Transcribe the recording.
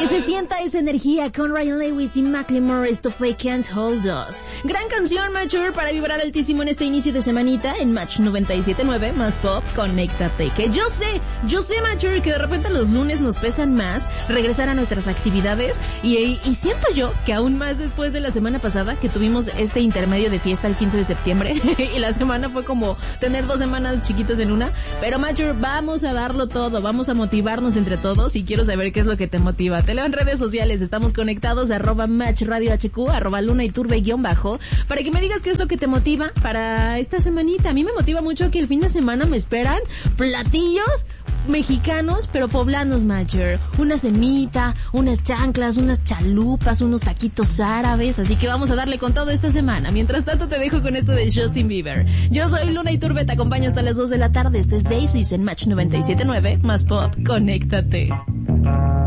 que se sienta esa energía con Ryan Lewis y Macklemore, esto fue Can't Hold Us. Gran canción, Mature, para vibrar altísimo en este inicio de semanita en Match 97.9, más pop, conéctate. Que yo sé, Mature, que de repente los lunes nos pesan más regresar a nuestras actividades y siento yo que aún más después de la semana pasada que tuvimos este intermedio de fiesta el 15 de septiembre y la semana fue como tener 2 semanas chiquitas en una, pero Mature, vamos a darlo todo, vamos a motivarnos entre todos y quiero saber qué es lo que te motiva. Te leo en redes sociales, estamos conectados @Match Radio HQ, @LunaYturbe_ para que me digas qué es lo que te motiva para esta semanita. A mí me motiva mucho que el fin de semana me esperan platillos mexicanos, pero poblanos, Mature. Una semita, unas chanclas, unas chalupas, unos taquitos árabes, así que vamos a darle con todo esta semana. Mientras tanto te dejo con esto de Justin Bieber. Yo soy Luna Iturbe, te acompaño hasta las 2 de la tarde. Este es Daisies en Match 97.9, más pop, conéctate.